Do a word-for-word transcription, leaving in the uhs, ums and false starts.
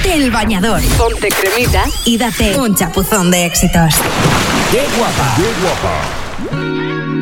El Bañador. Ponte cremita y date un chapuzón de éxitos. ¡Qué guapa! ¡Qué guapa!